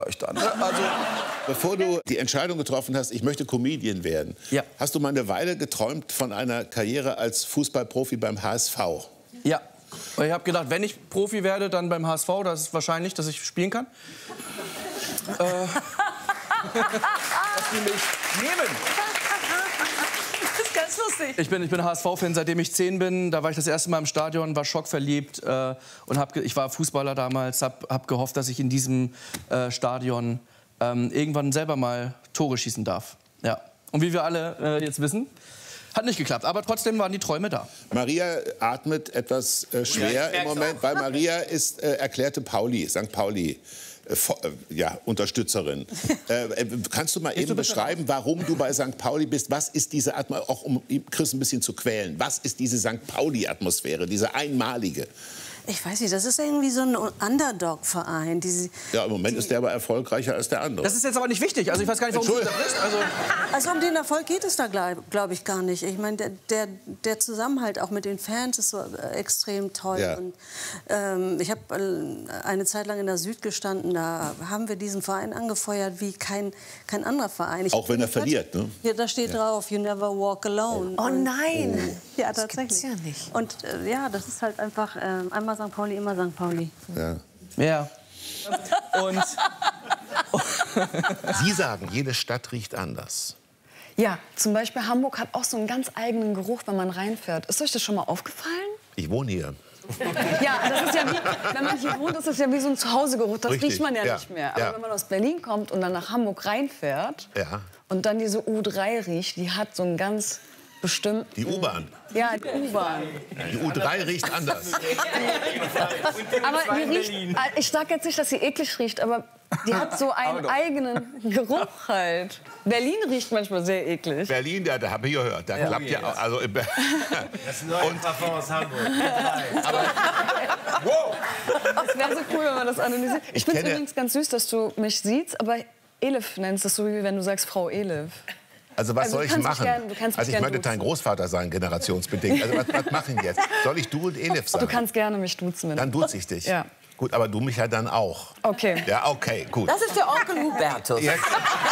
euch dann. Also, bevor du die Entscheidung getroffen hast, ich möchte Comedian werden, ja. Hast du mal eine Weile geträumt von einer Karriere als Fußballprofi beim HSV? Ja. Ich habe gedacht, wenn ich Profi werde, dann beim HSV. Das ist wahrscheinlich, dass ich spielen kann. Dass die mich nehmen. Das ist ganz lustig. Ich bin HSV-Fan, seitdem ich 10 bin. Da war ich das erste Mal im Stadion, war schockverliebt. Und ich war Fußballer damals, hab gehofft, dass ich in diesem Stadion irgendwann selber mal Tore schießen darf. Ja. Und wie wir alle jetzt wissen, hat nicht geklappt, aber trotzdem waren die Träume da. Maria atmet etwas schwer im Moment, weil Maria ist erklärte Pauli, St. Pauli. Unterstützerin. Kannst du mal eben beschreiben, warum du bei St. Pauli bist? Was ist diese Atmosphäre, auch um Chris ein bisschen zu quälen, was ist diese St. Pauli-Atmosphäre, diese einmalige? Ich weiß nicht, das ist irgendwie so ein Underdog-Verein. Ja, im Moment ist der aber erfolgreicher als der andere. Das ist jetzt aber nicht wichtig. Also ich weiß gar nicht, warum du das bist. Also um den Erfolg geht es da, glaube ich, gar nicht. Ich meine, der Zusammenhalt auch mit den Fans ist so extrem toll. Ja. Und, ich habe eine Zeit lang in der Süd gestanden, da haben wir diesen Verein angefeuert wie kein anderer Verein. Auch wenn er verliert, ne? Ja, da steht drauf, you never walk alone. Oh nein! Ja, tatsächlich. Das gibt's ja nicht. Und ja, das ist halt einfach einmal St. Pauli, immer St. Pauli. Ja. Ja. Und Sie sagen, jede Stadt riecht anders. Ja, zum Beispiel Hamburg hat auch so einen ganz eigenen Geruch, wenn man reinfährt. Ist euch das schon mal aufgefallen? Ich wohne hier. Ja, das ist ja wie, wenn man hier wohnt, ist das ja wie so ein Zuhausegeruch. Das Richtig, riecht man ja ja, nicht mehr. Aber ja. wenn man aus Berlin kommt und dann nach Hamburg reinfährt und dann diese U3 riecht, die hat so einen ganz bestimmten... Die U-Bahn. Ja, die U-Bahn. Die U3 riecht anders. Aber die riecht, ich sag jetzt nicht, dass sie eklig riecht, aber die hat so einen eigenen Geruch halt. Berlin riecht manchmal sehr eklig. Berlin, da habe ich gehört, da klappt ja auch. Also, das ist ein neuer Parfum aus Hamburg. aber, wow. Das wäre so cool, wenn man das analysiert. Ich finde es übrigens ganz süß, dass du mich siehst, aber Elif nennst das so, wie wenn du sagst Frau Elif. Also was soll ich machen? Also ich möchte duzen. dein Großvater sein, generationsbedingt. Also was machen wir jetzt? Soll ich du und Elif sagen? Du kannst gerne mich duzen. Dann duze ich dich. Ja. Gut, aber du mich ja dann auch. Okay. Ja, okay, gut. Das ist der Onkel Hubertus. Ja.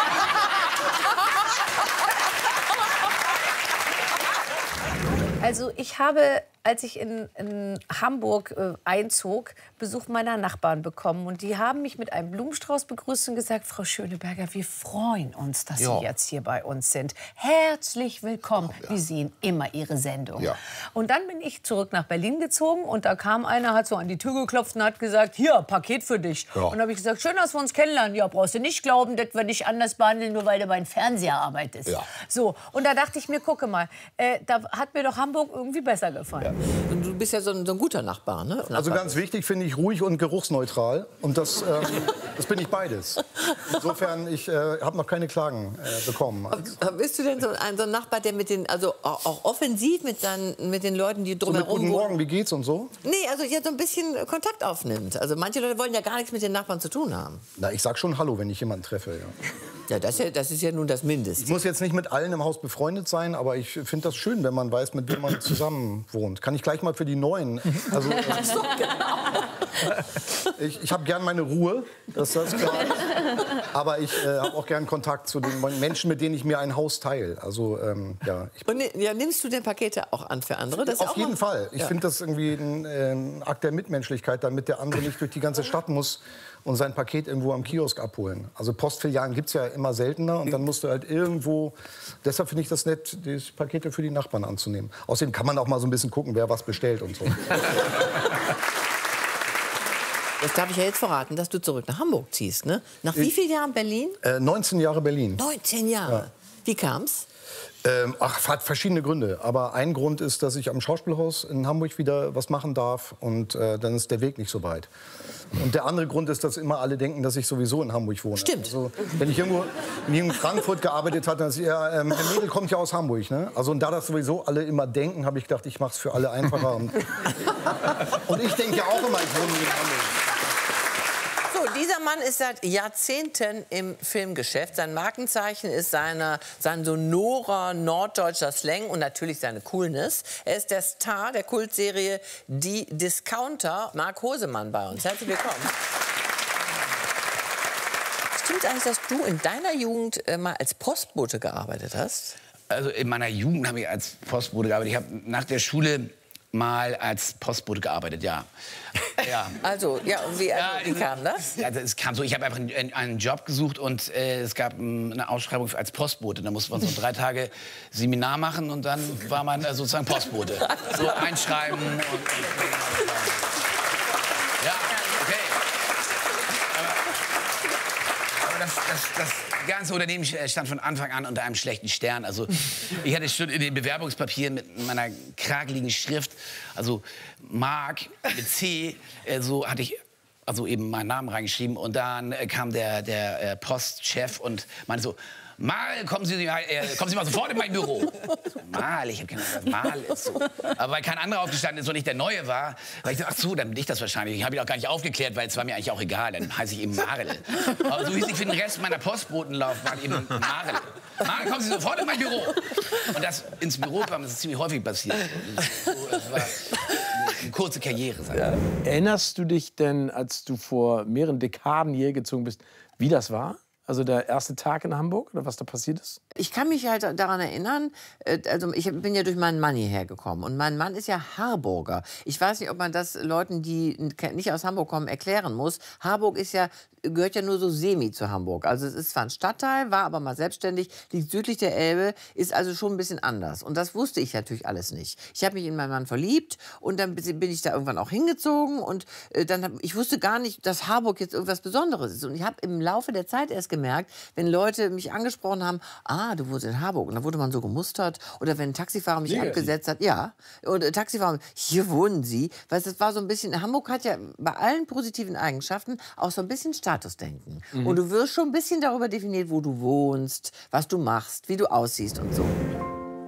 Also ich habe, als ich in Hamburg einzog, Besuch meiner Nachbarn bekommen. Und die haben mich mit einem Blumenstrauß begrüßt und gesagt, Frau Schöneberger, wir freuen uns, dass Sie jetzt hier bei uns sind. Herzlich willkommen. Wir sehen immer Ihre Sendung. Ja. Und dann bin ich zurück nach Berlin gezogen und da kam einer, hat so an die Tür geklopft und hat gesagt, hier, Paket für dich. Ja. Und dann habe ich gesagt, schön, dass wir uns kennenlernen. Ja, brauchst du nicht glauben, dass wir dich anders behandeln, nur weil du beim Fernseher arbeitest. Ja. So, und da dachte ich mir, gucke mal, da hat mir doch Hamburg irgendwie besser gefallen. Ja. Du bist ja so ein guter Nachbar, ne? Also ganz wichtig finde ich ruhig und geruchsneutral. Und das bin ich beides. Insofern, ich habe noch keine Klagen bekommen. Bist du denn so ein Nachbar, der mit den, also auch offensiv mit den Leuten, die drumherum So mit Guten Morgen, wie geht's und so? Nee, also ja so ein bisschen Kontakt aufnimmt. Also manche Leute wollen ja gar nichts mit den Nachbarn zu tun haben. Na, ich sag schon Hallo, wenn ich jemanden treffe. Ja. Ja, das ist ja nun das Mindeste. Ich muss jetzt nicht mit allen im Haus befreundet sein, aber ich finde das schön, wenn man weiß, mit wem man zusammen wohnt. Kann ich gleich mal für die Neuen. Also, so, genau. ich habe gern meine Ruhe, das ist klar. Aber ich habe auch gern Kontakt zu den Menschen, mit denen ich mir ein Haus teile. Also, ja. Und nimmst du denn Pakete auch an für andere? Das Auf jeden Fall. Ich finde das irgendwie ein Akt der Mitmenschlichkeit, damit der andere nicht durch die ganze Stadt muss und sein Paket irgendwo am Kiosk abholen. Also Postfilialen gibt es ja immer seltener und dann musst du halt irgendwo... Deshalb finde ich das nett, die Pakete für die Nachbarn anzunehmen. Außerdem kann man auch mal so ein bisschen gucken, wer was bestellt und so. Das darf ich ja jetzt verraten, dass du zurück nach Hamburg ziehst, ne? Nach wie vielen Jahren Berlin? 19 Jahre Berlin. 19 Jahre. Ja. Wie kam's? Hat verschiedene Gründe. Aber ein Grund ist, dass ich am Schauspielhaus in Hamburg wieder was machen darf. Und dann ist der Weg nicht so weit. Und der andere Grund ist, dass immer alle denken, dass ich sowieso in Hamburg wohne. Stimmt. Also, wenn ich irgendwo in Frankfurt gearbeitet hatte, dann ist ja, Herr Mädel kommt ja aus Hamburg. Ne? Also, und da das sowieso alle immer denken, habe ich gedacht, ich mache es für alle einfacher. Und ich denke ja auch immer, ich wohne in Hamburg. So, dieser Mann ist seit Jahrzehnten im Filmgeschäft. Sein Markenzeichen ist sein sonorer norddeutscher Slang und natürlich seine Coolness. Er ist der Star der Kultserie Die Discounter. Mark Hosemann bei uns. Herzlich willkommen. Stimmt eigentlich, dass du in deiner Jugend mal als Postbote gearbeitet hast? Also in meiner Jugend habe ich als Postbote gearbeitet. Ich habe nach der Schule mal als Postbote gearbeitet, ja. Also, wie kam das? Ja, das kam so, ich habe einfach einen Job gesucht und es gab eine Ausschreibung als Postbote. Da musste man so 3 Tage Seminar machen und dann war man sozusagen Postbote. So einschreiben und ja, okay. Aber das ganze Unternehmen stand von Anfang an unter einem schlechten Stern. Also ich hatte schon in den Bewerbungspapieren mit meiner krakeligen Schrift, also Mark mit C, so hatte ich also eben meinen Namen reingeschrieben. Und dann kam der Postchef und meinte so, Mal, kommen Sie mal sofort in mein Büro. So, Mal, ich habe gedacht, Mal ist so. Aber weil kein anderer aufgestanden ist und ich der Neue war, weil ich dachte, ach so, dann bin ich das wahrscheinlich. Ich habe ihn auch gar nicht aufgeklärt, weil es war mir eigentlich auch egal. Dann heiße ich eben Marl. Aber so hieß ich für den Rest meiner Postbotenlaufbahn eben Marl. Marl, kommen Sie sofort in mein Büro. Und das ins Büro kam, das ist ziemlich häufig passiert. Das war eine kurze Karriere. Ja. Erinnerst du dich denn, als du vor mehreren Dekaden hierher gezogen bist, wie das war? Also der erste Tag in Hamburg oder was da passiert ist? Ich kann mich halt daran erinnern, also ich bin ja durch meinen Mann hierher gekommen. Und mein Mann ist ja Harburger. Ich weiß nicht, ob man das Leuten, die nicht aus Hamburg kommen, erklären muss. Harburg gehört ja nur so semi zu Hamburg. Also es ist zwar ein Stadtteil, war aber mal selbstständig, liegt südlich der Elbe, ist also schon ein bisschen anders. Und das wusste ich natürlich alles nicht. Ich habe mich in meinen Mann verliebt und dann bin ich da irgendwann auch hingezogen. Und ich wusste gar nicht, dass Harburg jetzt irgendwas Besonderes ist. Und ich habe im Laufe der Zeit erst gemerkt, wenn Leute mich angesprochen haben, du wohnst in Harburg. Und dann wurde man so gemustert. Oder wenn ein Taxifahrer mich abgesetzt hat, ja. Und Taxifahrer, hier wohnen Sie. Weil das war so ein bisschen, Hamburg hat ja bei allen positiven Eigenschaften auch so ein bisschen Statusdenken. Und du wirst schon ein bisschen darüber definiert, wo du wohnst, was du machst, wie du aussiehst und so.